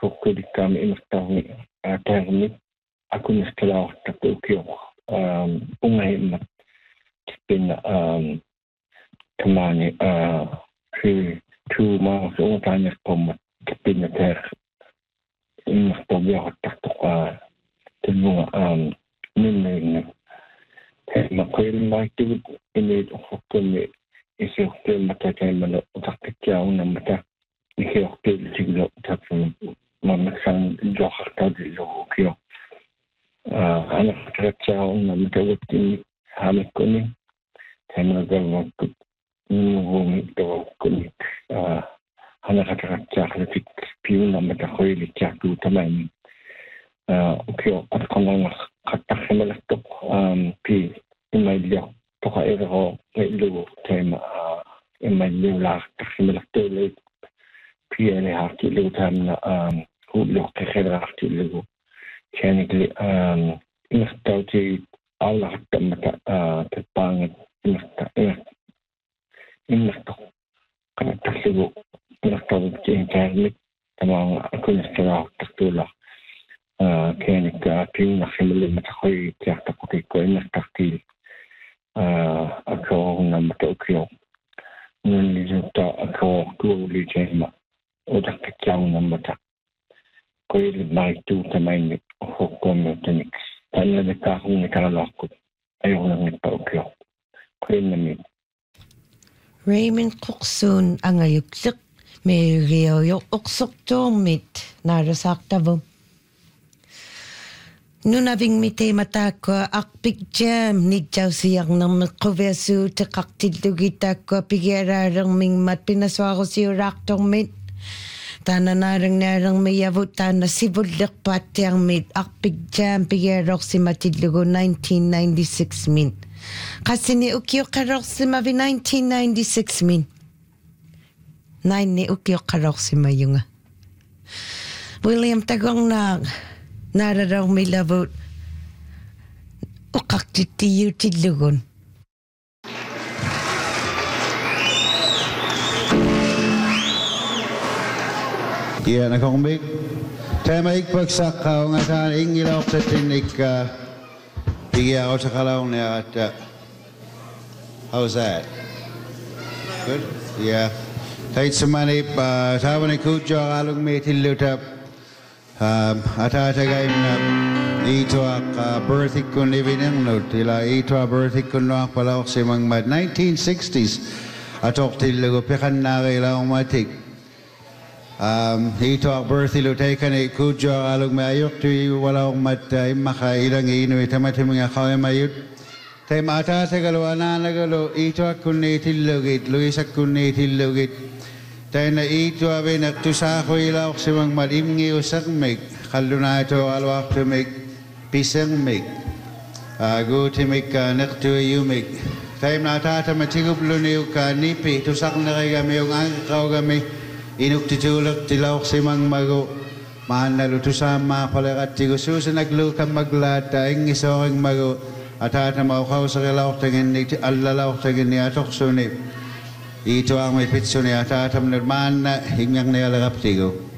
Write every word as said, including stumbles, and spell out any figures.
hukkulikkaami imertarni aatarni akunistalaaortartu um ungahimmat tippinna um tamani uh fi two miles ungataanirpommat tippinna ter imertorviartartoqa tilmunga um minneeringa tema qoilmaittugut inuit orrukkunni isiortuimmata taimana utartikkiaunnammata ihiortuulliglo tapsum mammaksan johartaudilluukio ana tratsaunnammata uttini haamikkuni taimanagalmakkut nuvuumi tawakkuni ana tratsaarlatik piunnammata qoilikkiartuu tamaini ukio atqananga qattaximalattoq pi imailio toqa ero illu tema imailliulaartarsimalattuulit piene hartillu tamna huulluqqeqeraartillu kianikli imertauti aulaqattammata tappaangat imerta imerto qanattarlugu imertauti inkaarmik tamaanga akunistalaaortartuula كانت فينا خلال المتخوي تيارتقوتي كوينة تختيل أكو هنا متوكيو من لزوتا أكو كولي جيما ودك كياونا متا كويل مايتو تمايني حكومي وتنكس تانا دكاهوني كالالاكو أيونا متوكيو كويل نمين Raymond Coxon angayuksik may riyo uksok tomit narasaktavum. Nunaving mite matako akpik jam ni jaw siyang ng kuvesu te kaktilugita ko pigerarang ming mat pinaswako si raktong mit. Tana narang narang mayavut tana sibulak patyang mit akpik jam pigerok si matilugo nineteen ninety-six min. Kasi ni ukyo karok si mavi nineteen ninety-six min. Nine ni ukyo karok si mayunga. William Tagong nag nararaw may labot ukaktitiyo tilugon. Iya nakombik. Tema ikpagsak ka nga saan ingilaw sa tinik bigyan ako sa kalaw niya at how's that? Good? Yeah. Kahit sumanip sabi ni Kudyo kalong may tilutap atatagay na ito ak birthday ko ni Vinang tila ito a birthday ko no pala ako si mga mad nineteen sixties atok tilago pekan na kailang matik ito ak birthday lo tayo ka ni Kudyo alog mayok tuy wala akong mat makailang ino ito mati mga kaway mayot tayo matatagalo ananagalo ito ak kunay tilagit luis ak kunay tilagit tayo na ito abe nagtusako ilaw si mga malimngi usak mig kaluna ito alwak to mig pisang mig aguti mig nakto yumig tayo na tata matigup luniw ka nipi tusak na kay kami yung angkaw kami inuktitulak tilaw si mga mago maanaluto sa mga palakat tigo susa naglukang maglata ang isawang mago at tata maukaw sa kilaw tangin ni alalaw tangin ni atok sunip ito ang may pitso niya tatam na man na hingang nilalagap tigo.